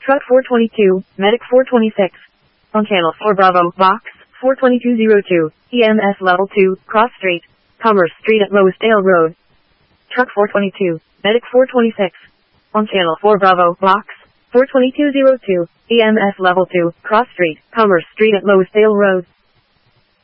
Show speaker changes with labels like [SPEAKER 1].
[SPEAKER 1] Truck 422, Medic 426. On channel 4 Bravo, Box 42202, EMS Level 2, Cross Street, Commerce Street at Rosedale Road. Truck 422, Medic 426. On channel 4 Bravo, Box 42202, EMS Level 2, Cross Street, Commerce Street at Rosedale Road.